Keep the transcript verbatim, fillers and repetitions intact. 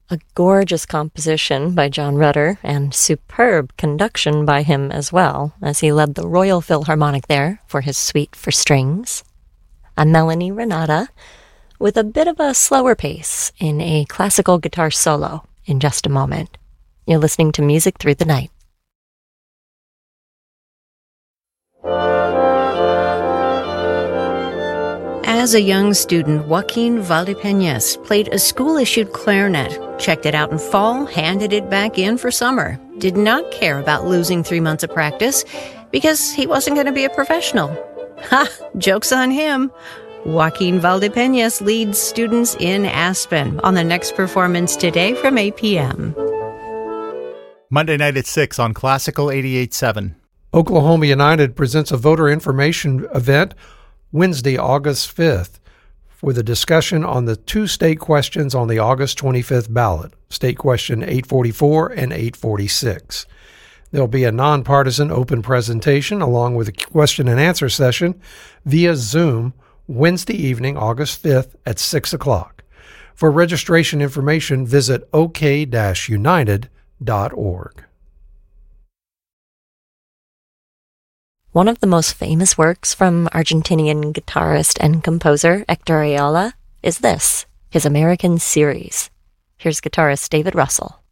A gorgeous composition by John Rutter, and superb conduction by him as well, as he led the Royal Philharmonic there for his Suite for Strings. I'm Melanie Renata, with a bit of a slower pace in a classical guitar solo in just a moment. You're listening to Music Through the Night. As a young student, Joaquin Valdepeñas played a school-issued clarinet, checked it out in fall, handed it back in for summer. Did not care about losing three months of practice because he wasn't going to be a professional. Ha! Joke's on him. Joaquin Valdepeñas leads students in Aspen on the next performance today from eight p.m. Monday night at six on Classical eighty-eight point seven. Oklahoma United presents a voter information event Wednesday, August fifth, with a discussion on the two state questions on the August twenty-fifth ballot, State Question eight forty-four and eight forty-six. There'll be a nonpartisan open presentation along with a question and answer session via Zoom Wednesday evening, August fifth at six o'clock. For registration information, visit o k dash united dot org. One of the most famous works from Argentinian guitarist and composer Hector Ayala is this, his American Series. Here's guitarist David Russell.